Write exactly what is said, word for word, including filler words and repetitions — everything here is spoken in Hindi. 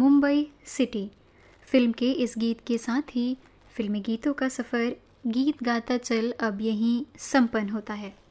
मुंबई सिटी फिल्म के इस गीत के साथ ही फिल्मी गीतों का सफ़र गीत गाता चल अब यहीं संपन्न होता है।